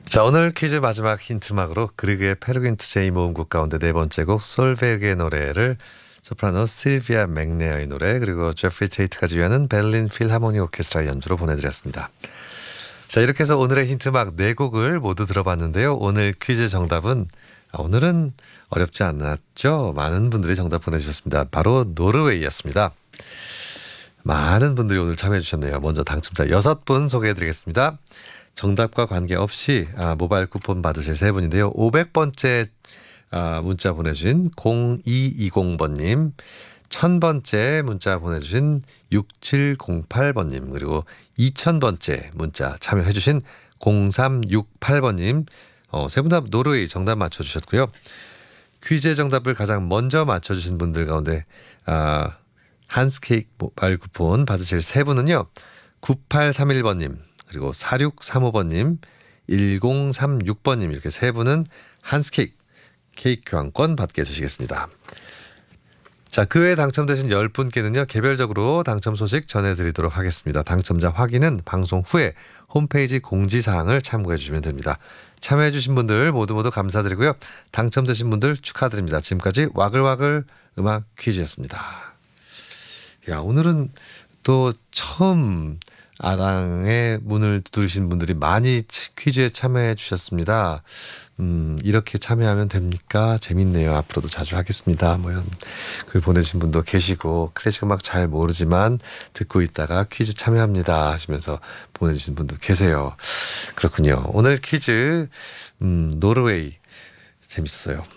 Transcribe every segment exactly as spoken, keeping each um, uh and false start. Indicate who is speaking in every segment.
Speaker 1: 자, 오늘 퀴즈 마지막 힌트막으로 그리그의 페르긴트 제이 모음곡 가운데 네 번째 곡 솔베그의 노래를 소프라노 실비아 맥네어의 노래 그리고 제프리 테이트가 지휘하는 베를린 필하모니 오케스트라 연주로 보내드렸습니다. 자, 이렇게 해서 오늘의 힌트막 네 곡을 모두 들어봤는데요. 오늘 퀴즈 정답은 아, 오늘은 어렵지 않았죠? 많은 분들이 정답 보내주셨습니다. 바로 노르웨이였습니다. 많은 분들이 오늘 참여해 주셨네요. 먼저 당첨자 여섯 분 소개해드리겠습니다. 정답과 관계없이 아, 모바일 쿠폰 받으실 세 분인데요. 오백 번째 아, 문자 보내주신 공이이공 번님, 천 번째 문자 보내주신 육칠공팔 번님, 그리고 이천 번째 문자 참여해 주신 공삼육팔 번님, 어, 세 분 다 노르웨이 정답 맞춰주셨고요. 퀴즈의 정답을 가장 먼저 맞춰주신 분들 가운데 아, 한스 케이크 모바일 쿠폰 받으실 세 분은요. 구팔삼일 번님, 그리고 사육삼오 번님, 일공삼육 번님 이렇게 세 분은 한스 케이크 케이크 교환권 받게 되시겠습니다. 자, 그 외에 당첨되신 열 분께는요. 개별적으로 당첨 소식 전해드리도록 하겠습니다. 당첨자 확인은 방송 후에 홈페이지 공지사항을 참고해 주시면 됩니다. 참여해 주신 분들 모두 모두 감사드리고요. 당첨되신 분들 축하드립니다. 지금까지 와글와글 음악 퀴즈였습니다. 야, 오늘은 또 처음 아랑의 문을 두드리신 분들이 많이 퀴즈에 참여해 주셨습니다. 음, 이렇게 참여하면 됩니까? 재밌네요. 앞으로도 자주 하겠습니다. 뭐 이런 글 보내주신 분도 계시고, 클래식 음악 잘 모르지만 듣고 있다가 퀴즈 참여합니다 하시면서 보내주신 분도 계세요. 그렇군요. 오늘 퀴즈, 음, 노르웨이 재밌었어요.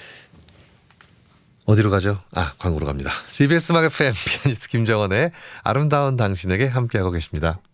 Speaker 1: 어디로 가죠? 아, 광고로 갑니다. 씨비에스 음악 에프엠 피아니스트 김정원의 아름다운 당신에게 함께하고 계십니다.